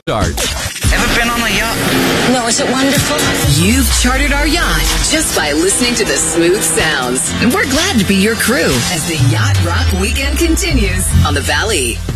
Starts. Ever been on a yacht? No, is it wonderful? You've chartered our yacht just by listening to the smooth sounds. And we're glad to be your crew as the Yacht Rock Weekend continues on the Valley.